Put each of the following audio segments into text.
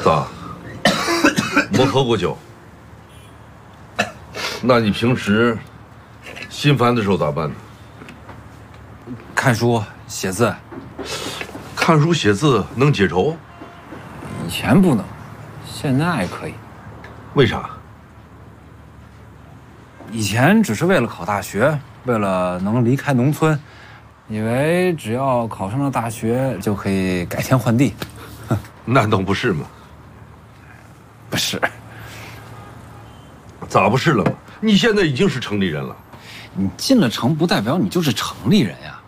咋？没喝过酒？那你平时心烦的时候咋办呢？ 看书、写字。 看书写字能解愁？ 以前不能，现在可以。 为啥？ 以前只是为了考大学，为了能离开农村，以为只要考上了大学就可以改天换地。 难道不是吗？ 不是。 咋不是了吗？你现在已经是城里人了。 你进了城不代表你就是城里人呀。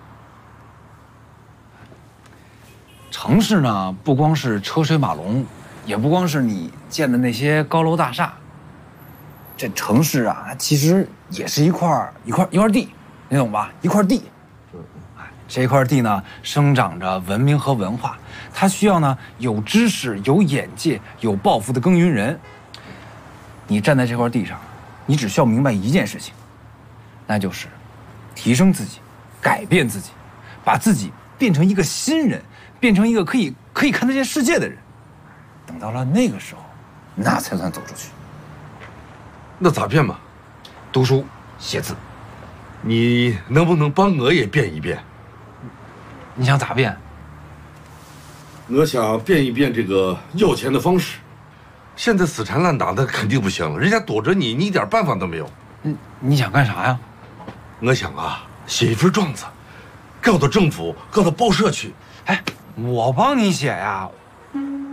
城市呢，不光是车水马龙，也不光是你建的那些高楼大厦。这城市啊，它其实也是一块地，你懂吧？一块地。这块地呢，生长着文明和文化，它需要呢有知识、有眼界、有抱负的耕耘人。你站在这块地上，你只需要明白一件事情，那就是提升自己，改变自己，把自己变成一个新人，变成一个可以看得见世界的人。等到了那个时候，那才算走出去。 那咋变嘛？ 读书写字。 你能不能帮我也变一变？ 你想咋变？ 我想变一变这个要钱的方式。现在死缠烂打的肯定不行了，人家躲着你，你一点办法都没有。 你想干啥呀？ 我想啊，写一份状子，告到政府，告到报社去。 哎，我帮你写呀，